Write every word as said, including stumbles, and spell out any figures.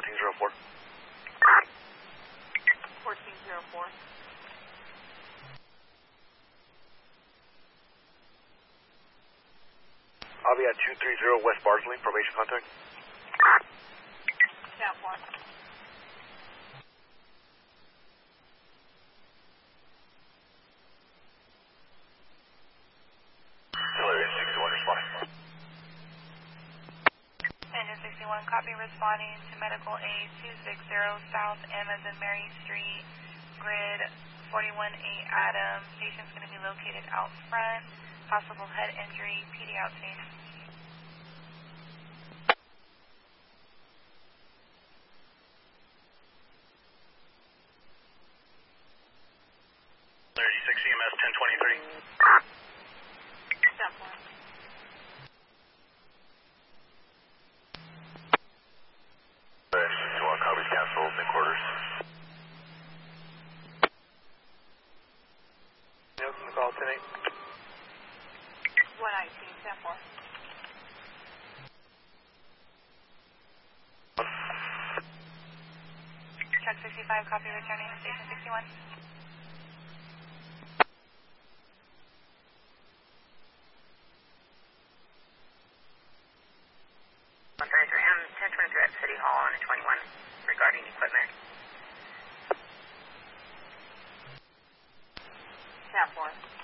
fourteen zero four. fourteen zero four. I'll be at two three zero West Bardsley, probation contact. Cap one. Hillary sixty-one responding. Engine sixty-one, copy, responding to medical aid two six zero South M as in Mary Street, grid forty-one eight Adam. Patient's going to be located out front. Possible head injury, P D outpatient. thirty-six E M S ten twenty-three. Cap one. sixty-one, copies canceled, in quarters. Notes in the call, ten eight. one nineteen, Cap four. Truck sixty-five, copy, returning to station sixty-one. one thirty-three, I'm ten twenty-three at City Hall on twenty-one regarding equipment. Cap one.